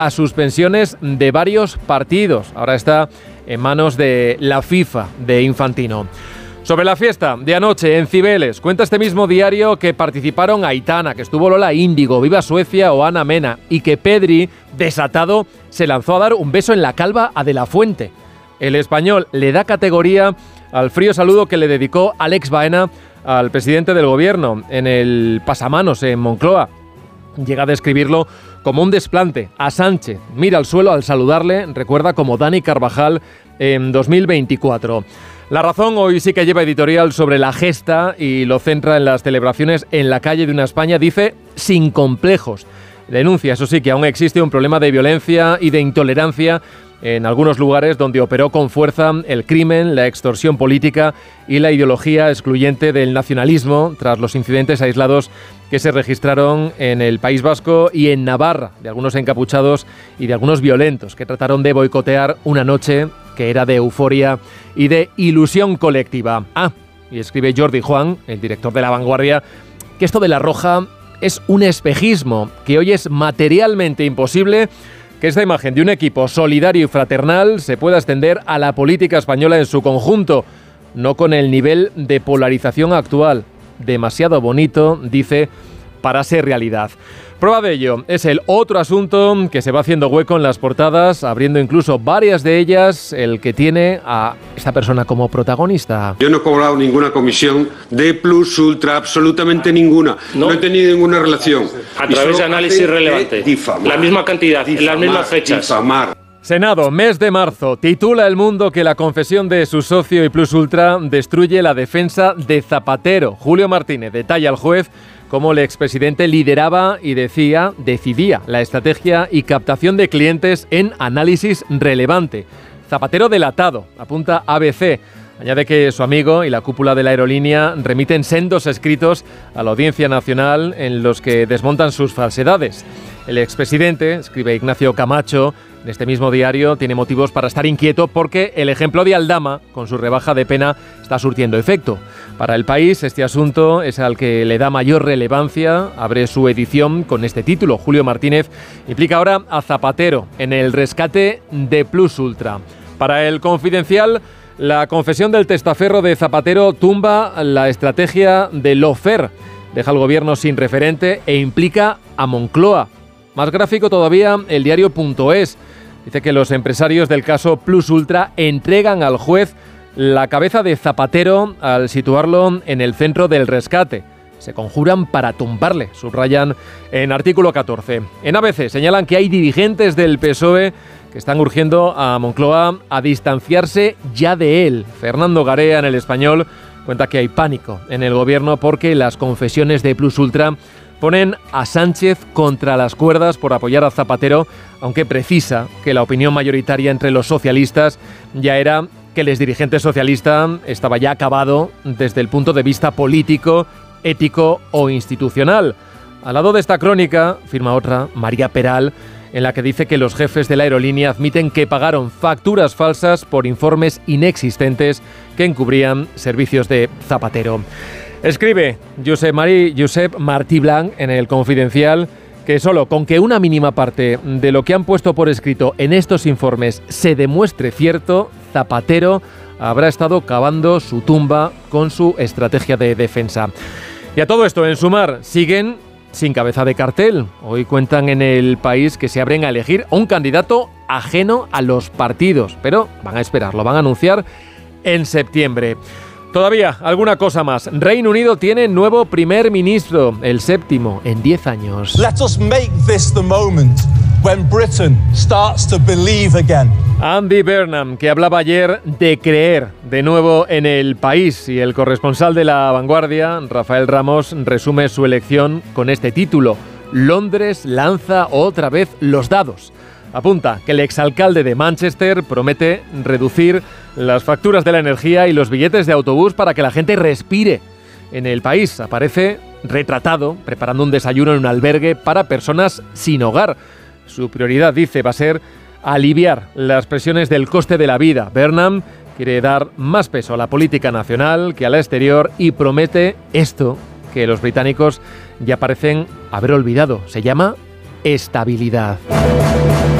a suspensiones de varios partidos. Ahora está en manos de la FIFA, de Infantino. Sobre la fiesta de anoche en Cibeles, cuenta este mismo diario que participaron Aitana, que estuvo Lola Índigo, Viva Suecia o Ana Mena, y que Pedri, desatado, se lanzó a dar un beso en la calva a De la Fuente. El español le da categoría al frío saludo que le dedicó Alex Baena al presidente del gobierno en el pasamanos en Moncloa. Llega a describirlo como un desplante. A Sánchez mira al suelo al saludarle, recuerda como Dani Carvajal en 2024. La Razón hoy sí que lleva editorial sobre la gesta y lo centra en las celebraciones en la calle de una España, dice, sin complejos. Denuncia, eso sí, que aún existe un problema de violencia y de intolerancia en algunos lugares donde operó con fuerza el crimen, la extorsión política y la ideología excluyente del nacionalismo tras los incidentes aislados que se registraron en el País Vasco y en Navarra, de algunos encapuchados y de algunos violentos que trataron de boicotear una noche que era de euforia y de ilusión colectiva. Y escribe Jordi Juan, el director de La Vanguardia, que esto de la Roja es un espejismo, que hoy es materialmente imposible que esta imagen de un equipo solidario y fraternal se pueda extender a la política española en su conjunto, no con el nivel de polarización actual. Demasiado bonito, dice, para ser realidad. Prueba de ello es el otro asunto que se va haciendo hueco en las portadas, abriendo incluso varias de ellas, el que tiene a esta persona como protagonista. Yo no he cobrado ninguna comisión de Plus Ultra, absolutamente ninguna. No he tenido ninguna relación. A través de análisis relevante. La misma cantidad, en las mismas fechas. Difamar. Senado, mes de marzo. Titula El Mundo que la confesión de su socio y Plus Ultra destruye la defensa de Zapatero. Julio Martínez detalla al juez cómo el expresidente lideraba y decidía la estrategia y captación de clientes en análisis relevante. Zapatero delatado, apunta ABC. Añade que su amigo y la cúpula de la aerolínea remiten sendos escritos a la Audiencia Nacional en los que desmontan sus falsedades. El expresidente, escribe Ignacio Camacho, en este mismo diario, tiene motivos para estar inquieto porque el ejemplo de Aldama, con su rebaja de pena, está surtiendo efecto. Para El País, este asunto es al que le da mayor relevancia. Abre su edición con este título. Julio Martínez implica ahora a Zapatero en el rescate de Plus Ultra. Para El Confidencial, la confesión del testaferro de Zapatero tumba la estrategia de Lofer. Deja al gobierno sin referente e implica a Moncloa. Más gráfico todavía, el diario.es. Dice que los empresarios del caso Plus Ultra entregan al juez la cabeza de Zapatero al situarlo en el centro del rescate. Se conjuran para tumbarle, subrayan en artículo 14. En ABC señalan que hay dirigentes del PSOE que están urgiendo a Moncloa a distanciarse ya de él. Fernando Garea, en El Español, cuenta que hay pánico en el gobierno porque las confesiones de Plus Ultra ponen a Sánchez contra las cuerdas por apoyar a Zapatero, aunque precisa que la opinión mayoritaria entre los socialistas ya era que el exdirigente socialista estaba ya acabado desde el punto de vista político, ético o institucional. Al lado de esta crónica firma otra, María Peral, en la que dice que los jefes de la aerolínea admiten que pagaron facturas falsas por informes inexistentes que encubrían servicios de Zapatero. Escribe Josep Martí Blanc en El Confidencial que solo con que una mínima parte de lo que han puesto por escrito en estos informes se demuestre cierto, Zapatero habrá estado cavando su tumba con su estrategia de defensa. Y a todo esto, en Sumar, siguen sin cabeza de cartel. Hoy cuentan en El País que se abren a elegir a un candidato ajeno a los partidos, pero van a esperar, lo van a anunciar en septiembre. Todavía alguna cosa más. Reino Unido tiene nuevo primer ministro, el séptimo en 10 años. Let us make this the moment when Britain starts to believe again. Andy Burnham, que hablaba ayer de creer de nuevo en El País, y el corresponsal de La Vanguardia, Rafael Ramos, resume su elección con este título: Londres lanza otra vez los dados. Apunta que el exalcalde de Manchester promete reducir las facturas de la energía y los billetes de autobús para que la gente respire. En El País aparece retratado preparando un desayuno en un albergue para personas sin hogar. Su prioridad, dice, va a ser aliviar las presiones del coste de la vida. Burnham quiere dar más peso a la política nacional que a la exterior y promete esto que los británicos ya parecen haber olvidado. Se llama estabilidad.